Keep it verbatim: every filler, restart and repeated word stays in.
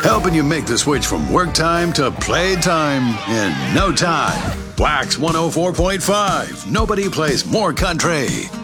helping you make the switch from work time to play time in no time. Wax one oh four point five. Nobody plays more country.